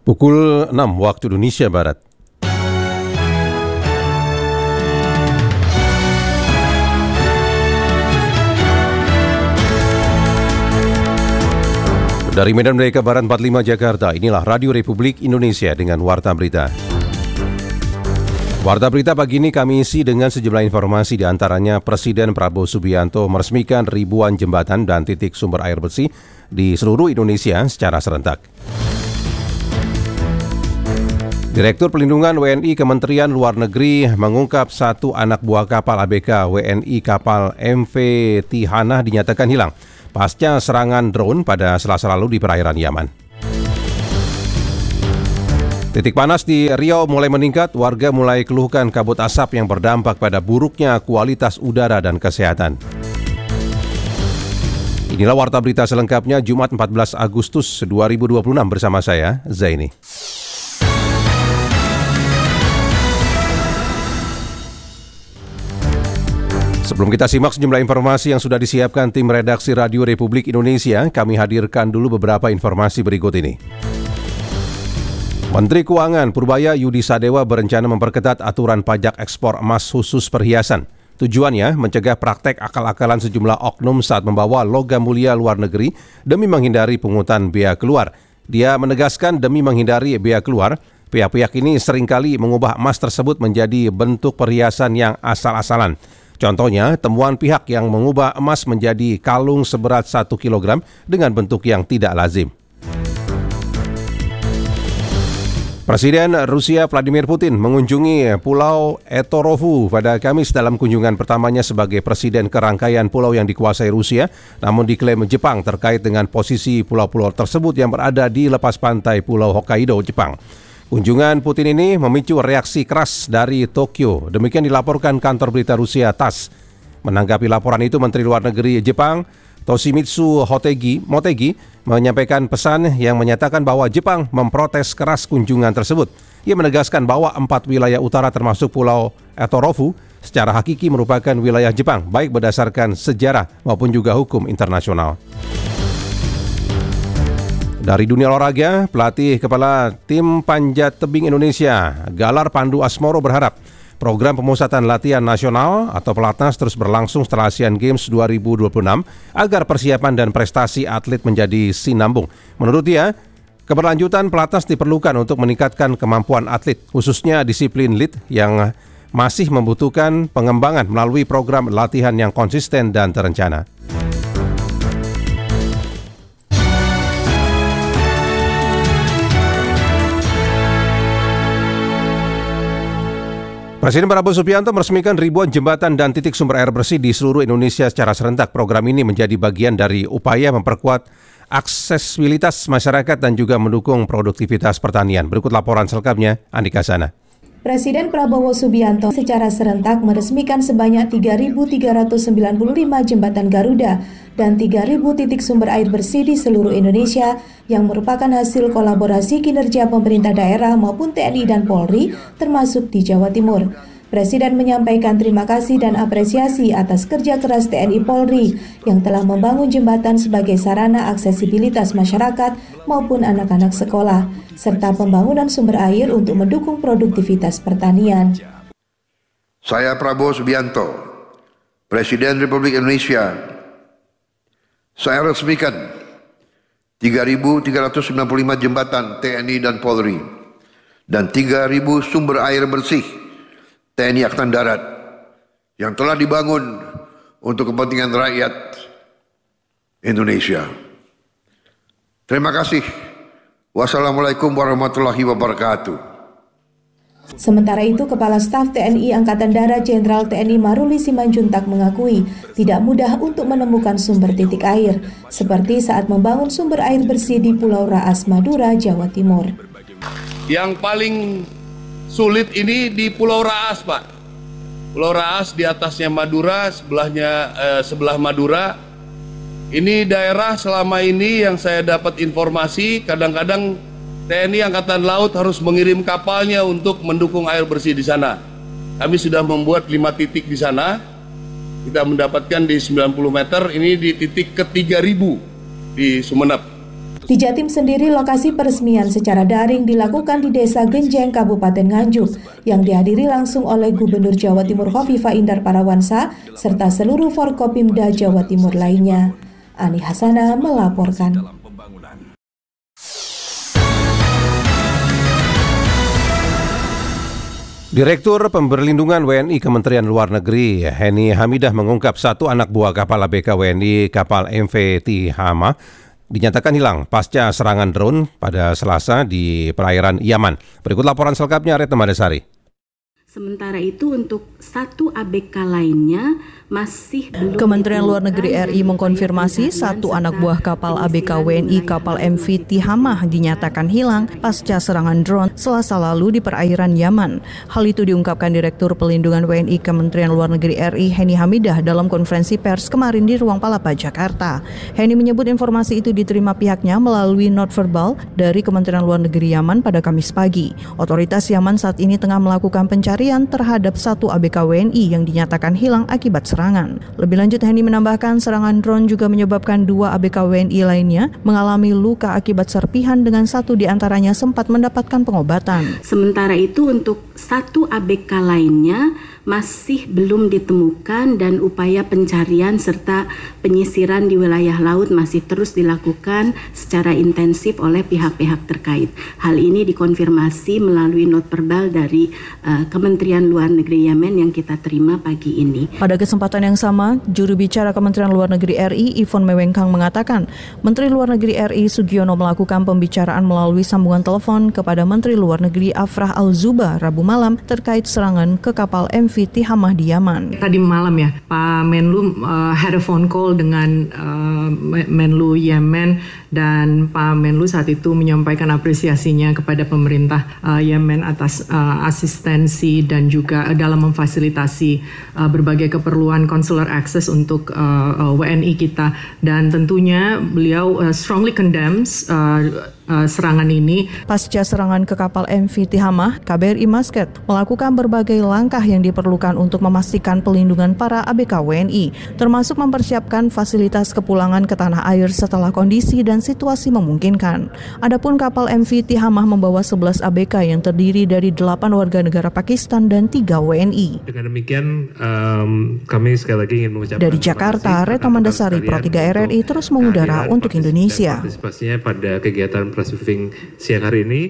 Pukul 6 waktu Indonesia Barat. Dari Medan Merdeka Barat 45 Jakarta, inilah Radio Republik Indonesia dengan Warta Berita. Warta Berita pagi ini kami isi dengan sejumlah informasi, di antaranya Presiden Prabowo Subianto meresmikan ribuan jembatan dan titik sumber air bersih di seluruh Indonesia secara serentak. Direktur Pelindungan WNI Kementerian Luar Negeri mengungkap satu anak buah kapal ABK WNI kapal MV Tihana dinyatakan hilang pasca serangan drone pada Selasa lalu di perairan Yaman. Titik panas di Riau mulai meningkat, warga mulai keluhkan kabut asap yang berdampak pada buruknya kualitas udara dan kesehatan. Inilah Warta Berita selengkapnya Jumat 14 Agustus 2026 bersama saya, Zaini. Sebelum kita simak sejumlah informasi yang sudah disiapkan tim redaksi Radio Republik Indonesia, kami hadirkan dulu beberapa informasi berikut ini. Menteri Keuangan Purbaya Yudi Sadewa berencana memperketat aturan pajak ekspor emas khusus perhiasan. Tujuannya mencegah praktek akal-akalan sejumlah oknum saat membawa logam mulia luar negeri demi menghindari pungutan bea keluar. Dia menegaskan demi menghindari bea keluar, pihak-pihak ini seringkali mengubah emas tersebut menjadi bentuk perhiasan yang asal-asalan. Contohnya, temuan pihak yang mengubah emas menjadi kalung seberat 1 kg dengan bentuk yang tidak lazim. Presiden Rusia Vladimir Putin mengunjungi Pulau Etorovu pada Kamis dalam kunjungan pertamanya sebagai presiden ke rangkaian pulau yang dikuasai Rusia, namun diklaim Jepang terkait dengan posisi pulau-pulau tersebut yang berada di lepas pantai Pulau Hokkaido, Jepang. Kunjungan Putin ini memicu reaksi keras dari Tokyo. Demikian dilaporkan kantor berita Rusia TASS. Menanggapi laporan itu, Menteri Luar Negeri Jepang Toshimitsu Motegi menyampaikan pesan yang menyatakan bahwa Jepang memprotes keras kunjungan tersebut. Ia menegaskan bahwa 4 wilayah utara termasuk Pulau Etorovu secara hakiki merupakan wilayah Jepang, baik berdasarkan sejarah maupun juga hukum internasional. Dari dunia olahraga, pelatih kepala tim panjat tebing Indonesia, Galar Pandu Asmoro berharap program pemusatan latihan nasional atau Pelatnas terus berlangsung setelah Asian Games 2026 agar persiapan dan prestasi atlet menjadi sinambung. Menurut dia, keberlanjutan Pelatnas diperlukan untuk meningkatkan kemampuan atlet, khususnya disiplin lead yang masih membutuhkan pengembangan melalui program latihan yang konsisten dan terencana. Presiden Prabowo Subianto meresmikan ribuan jembatan dan titik sumber air bersih di seluruh Indonesia secara serentak. Program ini menjadi bagian dari upaya memperkuat aksesibilitas masyarakat dan juga mendukung produktivitas pertanian. Berikut laporan selengkapnya, Andika Sana. Presiden Prabowo Subianto secara serentak meresmikan sebanyak 3.395 jembatan Garuda dan 3.000 titik sumber air bersih di seluruh Indonesia yang merupakan hasil kolaborasi kinerja pemerintah daerah maupun TNI dan Polri termasuk di Jawa Timur. Presiden menyampaikan terima kasih dan apresiasi atas kerja keras TNI Polri yang telah membangun jembatan sebagai sarana aksesibilitas masyarakat maupun anak-anak sekolah, serta pembangunan sumber air untuk mendukung produktivitas pertanian. Saya Prabowo Subianto, Presiden Republik Indonesia. Saya resmikan 3.395 jembatan TNI dan Polri dan 3.000 sumber air bersih TNI Angkatan Darat yang telah dibangun untuk kepentingan rakyat Indonesia. Terima kasih. Wassalamualaikum warahmatullahi wabarakatuh. Sementara itu, Kepala Staf TNI Angkatan Darat Jenderal TNI Maruli Simanjuntak mengakui tidak mudah untuk menemukan sumber titik air, seperti saat membangun sumber air bersih di Pulau Raas, Madura, Jawa Timur. Yang paling sulit ini di Pulau Raas, Pak. Pulau Raas di atasnya Madura, sebelah Madura. Ini daerah selama ini yang saya dapat informasi, kadang-kadang TNI Angkatan Laut harus mengirim kapalnya untuk mendukung air bersih di sana. Kami sudah membuat 5 titik di sana. Kita mendapatkan di 90 meter, ini di titik ke-3000 di Sumeneb. Di Jatim sendiri, lokasi peresmian secara daring dilakukan di Desa Genjeng, Kabupaten Nganjuk, yang dihadiri langsung oleh Gubernur Jawa Timur Khofifah Indar Parawansa, serta seluruh Forkopimda Jawa Timur lainnya. Ani Hasanah melaporkan. Direktur Pemberlindungan WNI Kementerian Luar Negeri Heni Hamidah mengungkap satu anak buah kapal ABK WNI kapal MV Tihama dinyatakan hilang pasca serangan drone pada Selasa di perairan Yaman. Berikut laporan selengkapnya Retno Madasari. Sementara itu untuk satu ABK lainnya masih belum. Kementerian Luar Negeri RI mengkonfirmasi satu anak buah kapal ABK WNI kapal MV Tihama dinyatakan hilang pasca serangan drone Selasa lalu di perairan Yaman. Hal itu diungkapkan Direktur Pelindungan WNI Kementerian Luar Negeri RI Heni Hamidah dalam konferensi pers kemarin di Ruang Palapa, Jakarta. Heni menyebut informasi itu diterima pihaknya melalui not verbal dari Kementerian Luar Negeri Yaman pada Kamis pagi. Otoritas Yaman saat ini tengah melakukan pencarian terhadap satu ABK WNI yang dinyatakan hilang akibat serangan. Lebih lanjut, Heni menambahkan serangan drone juga menyebabkan dua ABK WNI lainnya mengalami luka akibat serpihan dengan satu diantaranya sempat mendapatkan pengobatan. Sementara itu untuk satu ABK lainnya masih belum ditemukan dan upaya pencarian serta penyisiran di wilayah laut masih terus dilakukan secara intensif oleh pihak-pihak terkait. Hal ini dikonfirmasi melalui not verbal dari Kementerian Luar Negeri Yemen yang kita terima pagi ini. Pada kesempatan yang sama, juru bicara Kementerian Luar Negeri RI Yvonne Mewengkang mengatakan, Menteri Luar Negeri RI Sugiono melakukan pembicaraan melalui sambungan telepon kepada Menteri Luar Negeri Afrah Al-Zuba Rabu malam terkait serangan ke kapal MV Tihama di Yaman. Tadi malam ya, Pak Menlu had a phone call dengan Menlu Yemen dan Pak Menlu saat itu menyampaikan apresiasinya kepada pemerintah Yemen atas asistensi dan juga dalam memfasilitasi berbagai keperluan consular access untuk WNI kita, dan tentunya beliau strongly condemns serangan ini. Pasca serangan ke kapal MV Tihama, KBRI Muscat melakukan berbagai langkah yang diperlukan untuk memastikan pelindungan para ABK WNI, termasuk mempersiapkan fasilitas kepulangan ke tanah air setelah kondisi dan situasi memungkinkan. Adapun kapal MV Tihama membawa 11 ABK yang terdiri dari 8 warga negara Pakistan dan 3 WNI. Dengan demikian, kami sekali lagi ingin mengucapkan dari Jakarta, Retno Madasari, Pro 3 RRI terus mengudara untuk Indonesia. Partisipasinya pada kegiatan press briefing siang hari ini.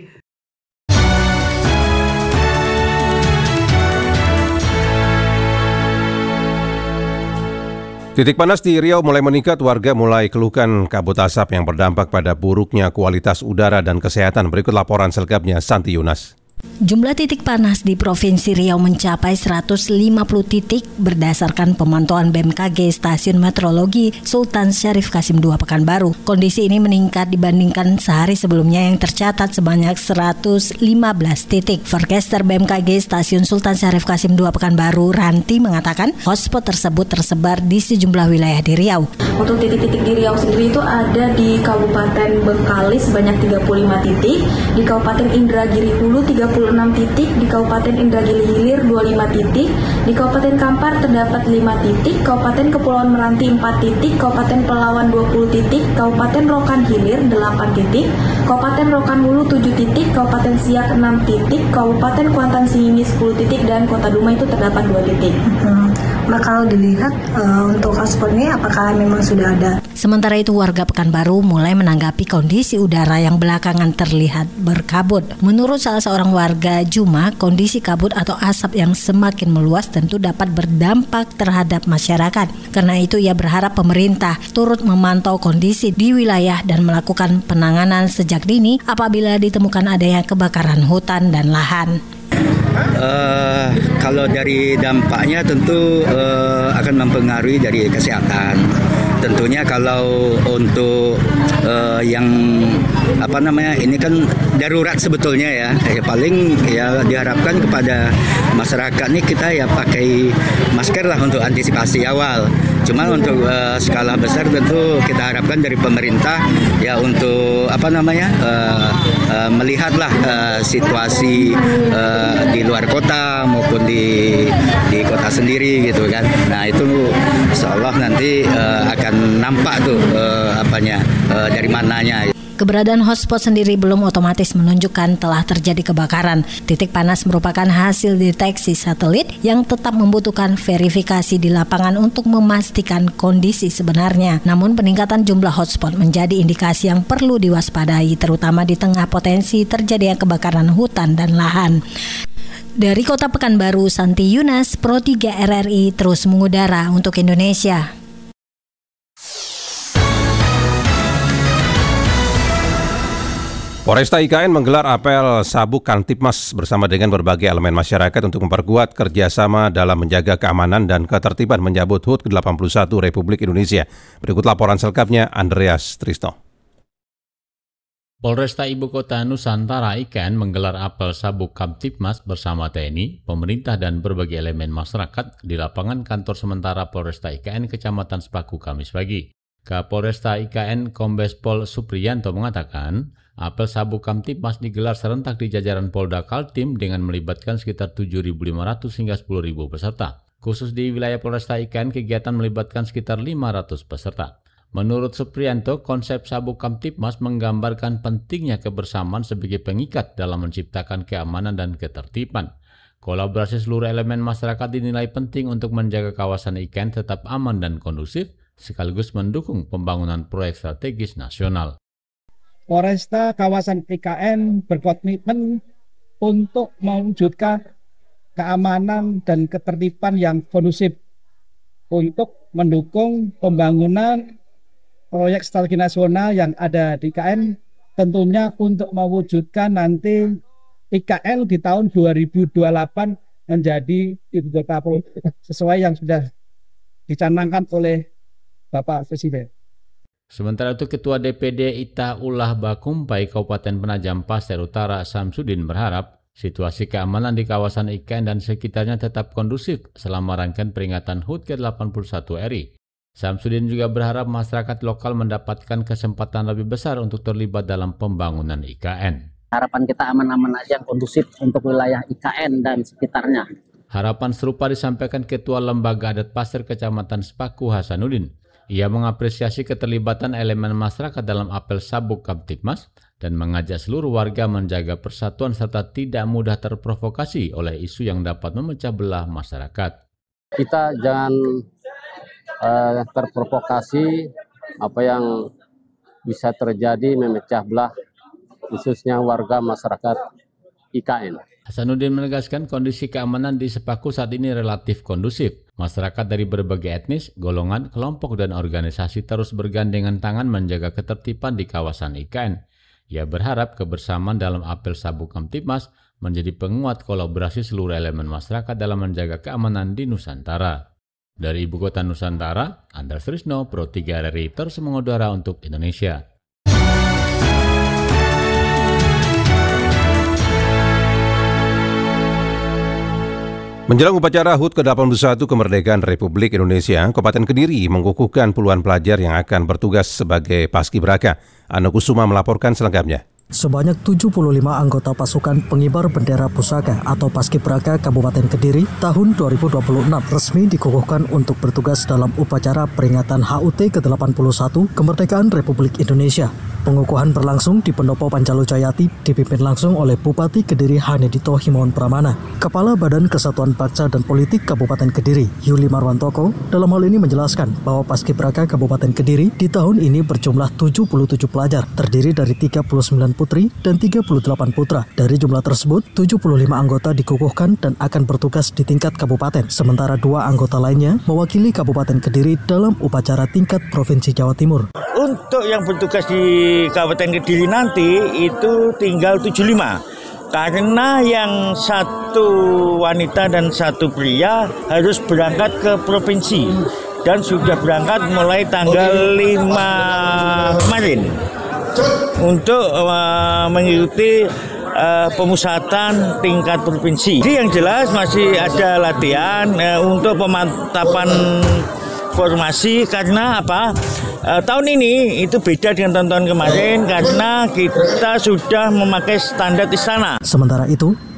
Titik panas di Riau mulai meningkat, warga mulai keluhkan kabut asap yang berdampak pada buruknya kualitas udara dan kesehatan. Berikut laporan selengkapnya Santi Yunas. Jumlah titik panas di Provinsi Riau mencapai 150 titik berdasarkan pemantauan BMKG Stasiun Meteorologi Sultan Syarif Qasim II Pekanbaru. Kondisi ini meningkat dibandingkan sehari sebelumnya yang tercatat sebanyak 115 titik. Forecaster BMKG Stasiun Sultan Syarif Qasim II Pekanbaru, Ranti, mengatakan hotspot tersebut tersebar di sejumlah wilayah di Riau. Untuk titik-titik di Riau sendiri itu ada di Kabupaten Bengkalis sebanyak 35 titik, di Kabupaten Indragiri Hulu 36 titik, di Kabupaten Indragiri Hilir 25 titik, di Kabupaten Kampar terdapat 5 titik, Kabupaten Kepulauan Meranti 4 titik, Kabupaten Pelawan 20 titik, Kabupaten Rokan Hilir 8 titik, Kabupaten Rokan Hulu 7 titik, Kabupaten Siak 6 titik, Kabupaten Kuantan Singingi 10 titik, dan Kota Dumai itu terdapat 2 titik. Nah, kalau dilihat untuk hotspotnya apakah memang sudah ada? Sementara itu warga Pekanbaru mulai menanggapi kondisi udara yang belakangan terlihat berkabut. Menurut salah seorang warga Juma, kondisi kabut atau asap yang semakin meluas tentu dapat berdampak terhadap masyarakat. Karena itu ia berharap pemerintah turut memantau kondisi di wilayah dan melakukan penanganan sejak dini apabila ditemukan adanya kebakaran hutan dan lahan. Kalau dari dampaknya tentu akan mempengaruhi dari kesehatan. Tentunya kalau untuk yang ini kan darurat sebetulnya ya paling ya diharapkan kepada masyarakat nih kita ya pakai masker lah untuk antisipasi awal. Cuma untuk skala besar tentu kita harapkan dari pemerintah ya untuk melihatlah situasi di luar kota maupun di kota sendiri gitu kan. Nah itu insya Allah nanti akan nampak tuh dari mananya. Keberadaan hotspot sendiri belum otomatis menunjukkan telah terjadi kebakaran. Titik panas merupakan hasil deteksi satelit yang tetap membutuhkan verifikasi di lapangan untuk memastikan kondisi sebenarnya. Namun peningkatan jumlah hotspot menjadi indikasi yang perlu diwaspadai, terutama di tengah potensi terjadinya kebakaran hutan dan lahan. Dari Kota Pekanbaru, Santi Yunas, Pro 3 RRI terus mengudara untuk Indonesia. Polresta IKN menggelar apel Sabuk Kamtibmas bersama dengan berbagai elemen masyarakat untuk memperkuat kerjasama dalam menjaga keamanan dan ketertiban menyambut HUT ke-81 Republik Indonesia. Berikut laporan selengkapnya Andreas Trisno. Polresta Ibu Kota Nusantara IKN menggelar apel Sabuk Kamtibmas bersama TNI, pemerintah dan berbagai elemen masyarakat di lapangan kantor sementara Polresta IKN Kecamatan Sepaku Kamis pagi. Kapolresta IKN Kombes Pol Supriyanto mengatakan, apel Sabuk Kamtibmas digelar serentak di jajaran Polda Kaltim dengan melibatkan sekitar 7.500 hingga 10.000 peserta. Khusus di wilayah Polresta IKN, kegiatan melibatkan sekitar 500 peserta. Menurut Supriyanto, konsep Sabuk Kamtibmas menggambarkan pentingnya kebersamaan sebagai pengikat dalam menciptakan keamanan dan ketertiban. Kolaborasi seluruh elemen masyarakat dinilai penting untuk menjaga kawasan IKN tetap aman dan kondusif, sekaligus mendukung pembangunan proyek strategis nasional. Polresta kawasan IKN berkomitmen untuk mewujudkan keamanan dan ketertiban yang kondusif untuk mendukung pembangunan proyek strategi nasional yang ada di IKN, tentunya untuk mewujudkan nanti IKN di tahun 2028 menjadi ibu kota sesuai yang sudah dicanangkan oleh Bapak Presiden. Sementara itu, Ketua DPD Ita Ulah Bakumpai Kabupaten Penajam Pasir Utara Samsudin berharap situasi keamanan di kawasan IKN dan sekitarnya tetap kondusif selama rangkaian peringatan HUT ke-81 RI. Samsudin juga berharap masyarakat lokal mendapatkan kesempatan lebih besar untuk terlibat dalam pembangunan IKN. Harapan kita aman-aman aja, kondusif untuk wilayah IKN dan sekitarnya. Harapan serupa disampaikan Ketua Lembaga Adat Pasir Kecamatan Sepaku Hasanuddin. Ia mengapresiasi keterlibatan elemen masyarakat dalam apel Sabuk Kamtibmas dan mengajak seluruh warga menjaga persatuan serta tidak mudah terprovokasi oleh isu yang dapat memecah belah masyarakat. Kita jangan terprovokasi apa yang bisa terjadi memecah belah khususnya warga masyarakat IKN. Hasanuddin menegaskan kondisi keamanan di Sepaku saat ini relatif kondusif. Masyarakat dari berbagai etnis, golongan, kelompok, dan organisasi terus bergandengan tangan menjaga ketertiban di kawasan IKN. Ia berharap kebersamaan dalam apel Sabuk Kamtibmas menjadi penguat kolaborasi seluruh elemen masyarakat dalam menjaga keamanan di Nusantara. Dari Ibu Kota Nusantara, Andreas Trisno, Pro 3 RRI terus mengudara untuk Indonesia. Menjelang upacara HUT ke-81 kemerdekaan Republik Indonesia, Kabupaten Kediri mengukuhkan puluhan pelajar yang akan bertugas sebagai paskibraka. Ano Kusuma melaporkan selengkapnya. Sebanyak 75 anggota pasukan pengibar bendera pusaka atau Paskibraka Kabupaten Kediri tahun 2026 resmi dikukuhkan untuk bertugas dalam upacara peringatan HUT ke-81 kemerdekaan Republik Indonesia. Pengukuhan berlangsung di Pendopo Pancalo Jayati dipimpin langsung oleh Bupati Kediri Hanedito Himawan Pramana. Kepala Badan Kesatuan Bangsa dan Politik Kabupaten Kediri, Yuli Marwantoko, dalam hal ini menjelaskan bahwa Paskibraka Kabupaten Kediri di tahun ini berjumlah 77 pelajar, terdiri dari 39 putri dan 38 putra. Dari jumlah tersebut, 75 anggota dikukuhkan dan akan bertugas di tingkat kabupaten, sementara 2 anggota lainnya mewakili Kabupaten Kediri dalam upacara tingkat Provinsi Jawa Timur. Untuk yang bertugas di Kabupaten Kediri nanti itu tinggal 75. Karena yang satu wanita dan satu pria harus berangkat ke provinsi dan sudah berangkat mulai tanggal 5 kemarin untuk mengikuti pemusatan tingkat provinsi. Jadi yang jelas masih ada latihan untuk pemantapan formasi karena apa? Tahun ini itu beda dengan tahun-tahun kemarin karena kita sudah memakai standar istana. Sementara itu,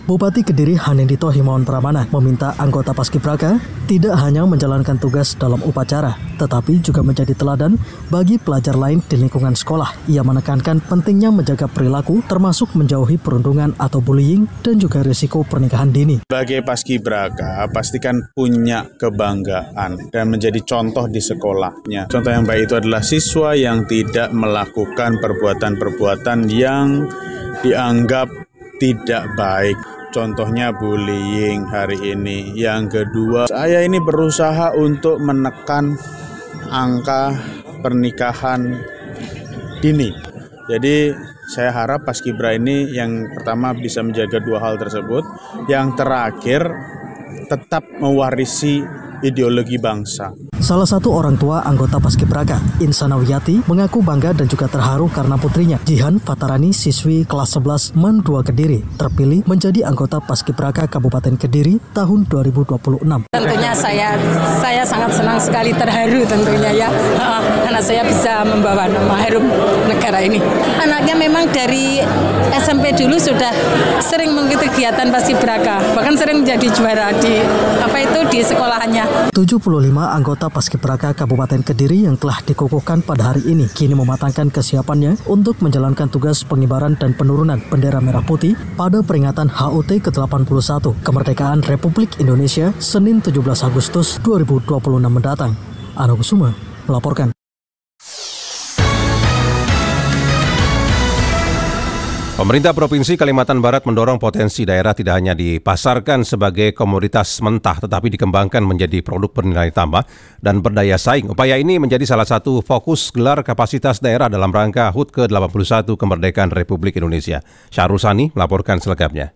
Bupati Kediri Hanindito Himawan Pramana meminta anggota Paskibraka tidak hanya menjalankan tugas dalam upacara, tetapi juga menjadi teladan bagi pelajar lain di lingkungan sekolah. Ia menekankan pentingnya menjaga perilaku termasuk menjauhi perundungan atau bullying dan juga risiko pernikahan dini. Sebagai Paskibraka, pastikan punya kebanggaan dan menjadi contoh di sekolahnya. Contoh yang baik itu adalah siswa yang tidak melakukan perbuatan-perbuatan yang dianggap tidak baik. Contohnya bullying hari ini. Yang kedua, saya ini berusaha untuk menekan angka pernikahan dini. Jadi saya harap Paskibra ini yang pertama bisa menjaga dua hal tersebut. Yang terakhir, tetap mewarisi ideologi bangsa. Salah satu orang tua anggota Paskibraka, Insana Wiyati, mengaku bangga dan juga terharu karena putrinya, Jihan Fatarani, siswi kelas 11 MAN 2 Kediri, terpilih menjadi anggota Paskibraka Kabupaten Kediri tahun 2026. Tentunya saya sangat senang sekali, terharu tentunya ya, karena saya bisa membawa nama harum negara ini. Anaknya memang dari SMP dulu sudah sering mengikuti kegiatan Paskibraka, bahkan sering menjadi juara di sekolahannya. 75 anggota Paskibraka Kabupaten Kediri yang telah dikukuhkan pada hari ini kini mematangkan kesiapannya untuk menjalankan tugas pengibaran dan penurunan bendera merah putih pada peringatan HUT ke-81 Kemerdekaan Republik Indonesia Senin 17 Agustus 2026 mendatang. Ana Kusuma melaporkan. Pemerintah Provinsi Kalimantan Barat mendorong potensi daerah tidak hanya dipasarkan sebagai komoditas mentah tetapi dikembangkan menjadi produk bernilai tambah dan berdaya saing. Upaya ini menjadi salah satu fokus gelar kapasitas daerah dalam rangka HUT ke-81 Kemerdekaan Republik Indonesia. Syahrul Sani melaporkan selengkapnya.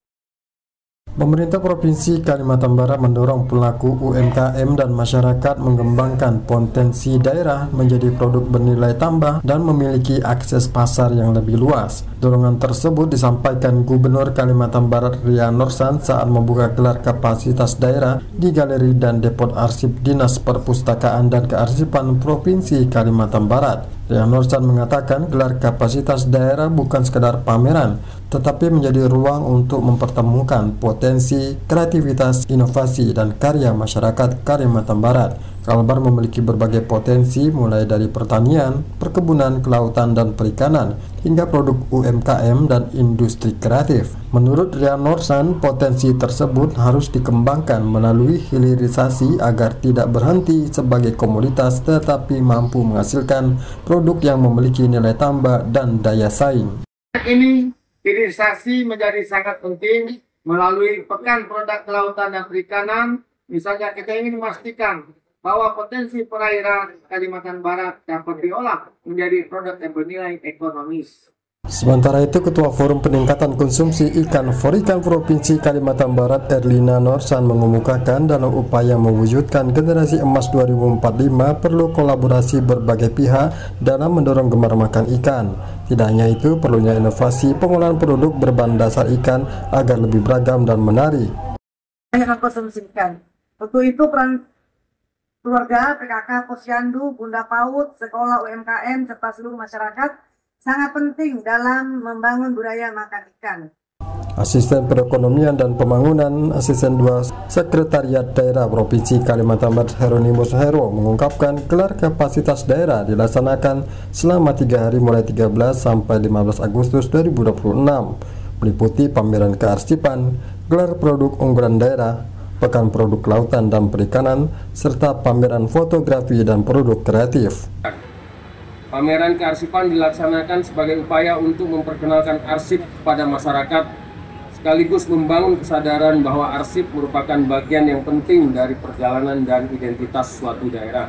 Pemerintah Provinsi Kalimantan Barat mendorong pelaku UMKM dan masyarakat mengembangkan potensi daerah menjadi produk bernilai tambah dan memiliki akses pasar yang lebih luas. Dorongan tersebut disampaikan Gubernur Kalimantan Barat Rian Nursan saat membuka gelar kapasitas daerah di Galeri dan Depot Arsip Dinas Perpustakaan dan Kearsipan Provinsi Kalimantan Barat. Rian Nursan mengatakan gelar kapasitas daerah bukan sekadar pameran, tetapi menjadi ruang untuk mempertemukan potensi, kreativitas, inovasi, dan karya masyarakat Kalimantan Barat. Kalbar memiliki berbagai potensi mulai dari pertanian, perkebunan, kelautan, dan perikanan, hingga produk UMKM dan industri kreatif. Menurut Rian Nursan, potensi tersebut harus dikembangkan melalui hilirisasi agar tidak berhenti sebagai komoditas tetapi mampu menghasilkan produk yang memiliki nilai tambah dan daya saing. Ini hilirisasi menjadi sangat penting melalui Pekan Produk Kelautan dan Perikanan. Misalnya kita ingin memastikan bahwa potensi perairan Kalimantan Barat dapat diolah menjadi produk yang bernilai ekonomis. Sementara itu, Ketua Forum Peningkatan Konsumsi Ikan Forikan Provinsi Kalimantan Barat Erlina Nursan mengemukakan dalam upaya mewujudkan generasi emas 2045 perlu kolaborasi berbagai pihak dalam mendorong gemar makan ikan. Tidak hanya itu, perlunya inovasi pengolahan produk berbahan dasar ikan agar lebih beragam dan menarik. Banyak konsumsi ikan. Untuk itu peran keluarga, PKK, Posyandu, Bunda PAUD, sekolah UMKM, serta seluruh masyarakat sangat penting dalam membangun budaya makan ikan. Asisten Perekonomian dan Pembangunan Asisten 2 Sekretariat Daerah Provinsi Kalimantan Barat Heronimus Hero mengungkapkan gelar kapasitas daerah dilaksanakan selama 3 hari mulai 13 sampai 15 Agustus 2026, meliputi pameran kearsipan, gelar produk unggulan daerah, Pekan Produk Kelautan dan Perikanan, serta pameran fotografi dan produk kreatif. Pameran kearsipan dilaksanakan sebagai upaya untuk memperkenalkan arsip kepada masyarakat, sekaligus membangun kesadaran bahwa arsip merupakan bagian yang penting dari perjalanan dan identitas suatu daerah.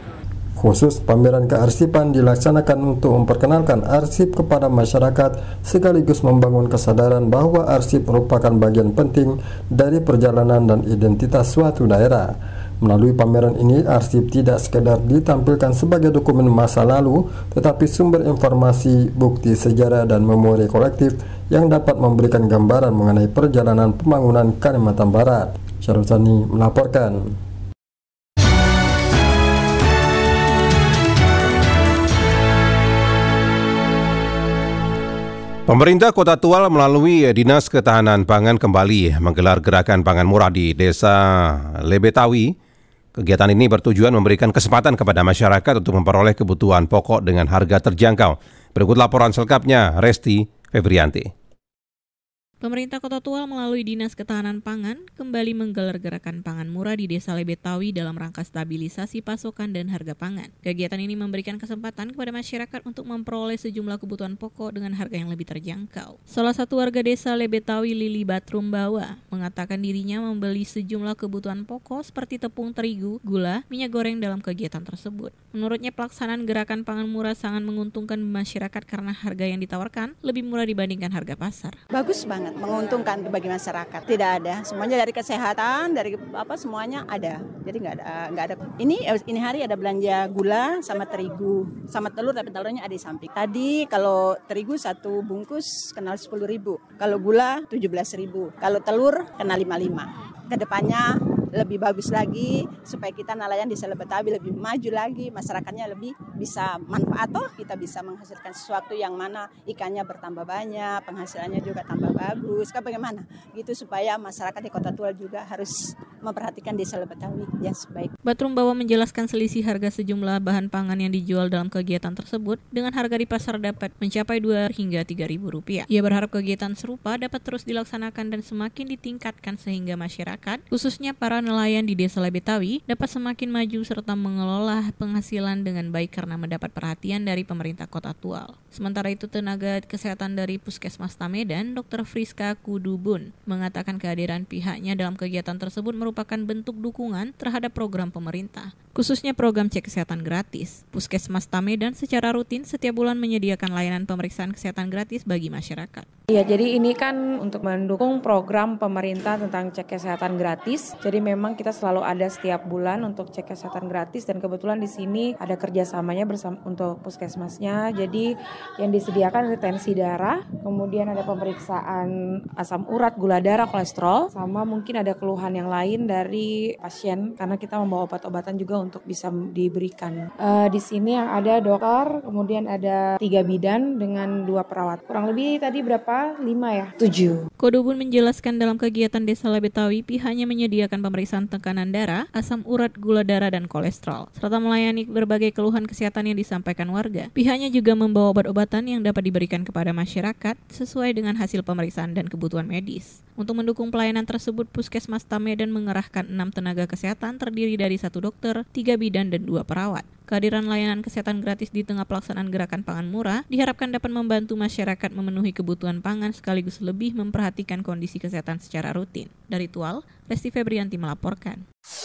Khusus pameran kearsipan dilaksanakan untuk memperkenalkan arsip kepada masyarakat sekaligus membangun kesadaran bahwa arsip merupakan bagian penting dari perjalanan dan identitas suatu daerah. Melalui pameran ini, arsip tidak sekedar ditampilkan sebagai dokumen masa lalu, tetapi sumber informasi, bukti sejarah, dan memori kolektif yang dapat memberikan gambaran mengenai perjalanan pembangunan Kalimantan Barat. Syahrul Sani melaporkan. Pemerintah Kota Tual melalui Dinas Ketahanan Pangan kembali menggelar gerakan pangan murah di Desa Lebetawi. Kegiatan ini bertujuan memberikan kesempatan kepada masyarakat untuk memperoleh kebutuhan pokok dengan harga terjangkau. Berikut laporan selengkapnya, Resti Febrianti. Pemerintah Kota Tual melalui Dinas Ketahanan Pangan kembali menggelar gerakan pangan murah di Desa Lebetawi dalam rangka stabilisasi pasokan dan harga pangan. Kegiatan ini memberikan kesempatan kepada masyarakat untuk memperoleh sejumlah kebutuhan pokok dengan harga yang lebih terjangkau. Salah satu warga Desa Lebetawi, Lili Batrumbawa, mengatakan dirinya membeli sejumlah kebutuhan pokok seperti tepung terigu, gula, minyak goreng dalam kegiatan tersebut. Menurutnya pelaksanaan gerakan pangan murah sangat menguntungkan masyarakat karena harga yang ditawarkan lebih murah dibandingkan harga pasar. Bagus banget. Menguntungkan bagi masyarakat. Tidak ada, semuanya dari kesehatan, dari apa semuanya ada. Jadi nggak ada. Ini hari ada belanja gula sama terigu, sama telur, tapi telurnya ada di samping. Tadi kalau terigu satu bungkus kenal 10.000, kalau gula 17.000, kalau telur kenal 55. Kedepannya lebih bagus lagi supaya kita nelayan di Desa Lebetawi lebih maju lagi, masyarakatnya lebih bisa manfaat, kita bisa menghasilkan sesuatu yang mana ikannya bertambah banyak, penghasilannya juga tambah bagus. Bagaimana? Gitu supaya masyarakat di Kota Tual juga harus memperhatikan Desa Lebetawi ya sebaik. Batrumbawa menjelaskan selisih harga sejumlah bahan pangan yang dijual dalam kegiatan tersebut dengan harga di pasar dapat mencapai 2 hingga 3.000 rupiah. Ia berharap kegiatan serupa dapat terus dilaksanakan dan semakin ditingkatkan sehingga masyarakat, khususnya para nelayan di Desa Lebetawi, dapat semakin maju serta mengelola penghasilan dengan baik karena mendapat perhatian dari pemerintah Kota Tual. Sementara itu, tenaga kesehatan dari Puskesmas Tamedan, Dr. Friska Kudubun, mengatakan kehadiran pihaknya dalam kegiatan tersebut merupakan bentuk dukungan terhadap program pemerintah, khususnya program cek kesehatan gratis. Puskesmas Tamedan secara rutin setiap bulan menyediakan layanan pemeriksaan kesehatan gratis bagi masyarakat. Ya, jadi ini kan untuk mendukung program pemerintah tentang cek kesehatan gratis. Jadi memang kita selalu ada setiap bulan untuk cek kesehatan gratis dan kebetulan di sini ada kerjasamanya bersama untuk puskesmasnya. Jadi yang disediakan retensi darah, kemudian ada pemeriksaan asam urat, gula darah, kolesterol, sama mungkin ada keluhan yang lain dari pasien karena kita membawa obat-obatan juga untuk bisa diberikan. Di sini yang ada dokter, kemudian ada 3 bidan dengan 2 perawat. Kurang lebih tadi berapa? 5 ya? 7. Kodubun menjelaskan dalam kegiatan Desa Lebetawi pihaknya menyediakan pemeriksaan tekanan darah, asam urat, gula darah, dan kolesterol, serta melayani berbagai keluhan kesehatan yang disampaikan warga. Pihaknya juga membawa obat-obatan yang dapat diberikan kepada masyarakat sesuai dengan hasil pemeriksaan dan kebutuhan medis. Untuk mendukung pelayanan tersebut, Puskesmas Tamedan mengerahkan 6 tenaga kesehatan terdiri dari 1 dokter, 3 bidan, dan 2 perawat. Kehadiran layanan kesehatan gratis di tengah pelaksanaan gerakan pangan murah diharapkan dapat membantu masyarakat memenuhi kebutuhan pangan sekaligus lebih memperhatikan kondisi kesehatan secara rutin. Dari Tual, Resti Febrianti melaporkan.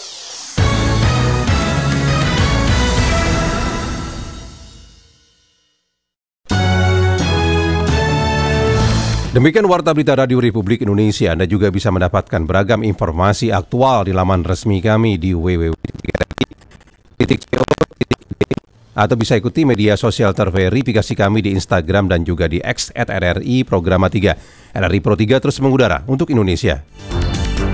Demikian Warta Berita Radio Republik Indonesia. Anda juga bisa mendapatkan beragam informasi aktual di laman resmi kami di www.co.id atau bisa ikuti media sosial terverifikasi kami di Instagram dan juga di X @RRI Programa 3. RRI Pro 3 terus mengudara untuk Indonesia.